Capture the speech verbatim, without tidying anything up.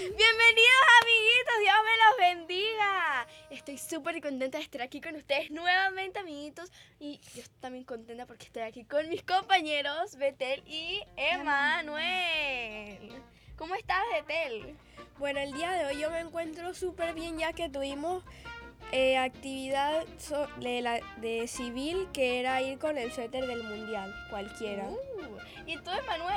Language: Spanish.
Bienvenidos amiguitos, Dios me los bendiga. Estoy súper contenta de estar aquí con ustedes nuevamente, amiguitos. Y yo también contenta porque estoy aquí con mis compañeros Betel y Emanuel. ¿Cómo estás, Betel? Bueno, el día de hoy yo me encuentro súper bien ya que tuvimos eh, actividad so- de, la, de civil que era ir con el suéter del mundial, cualquiera. Uh, ¿Y tú, Emanuel?